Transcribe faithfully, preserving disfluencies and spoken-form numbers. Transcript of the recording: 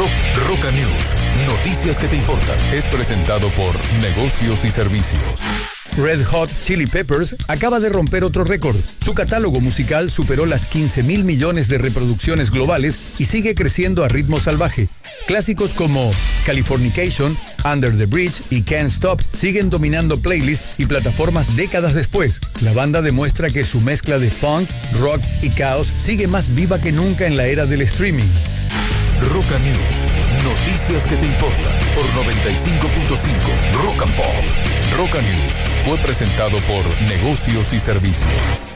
Rock, Roca News, noticias que te importan, es presentado por Negocios y Servicios. Red Hot Chili Peppers acaba de romper otro récord. Su catálogo musical superó las quince mil millones de reproducciones globales y sigue creciendo a ritmo salvaje. Clásicos como Californication, Under the Bridge y Can't Stop siguen dominando playlists y plataformas décadas después. La banda demuestra que su mezcla de funk, rock y caos sigue más viva que nunca en la era del streaming. Roca News, noticias que te importan por noventa y cinco punto cinco Rock and Pop. Roca News fue presentado por Negocios y Servicios.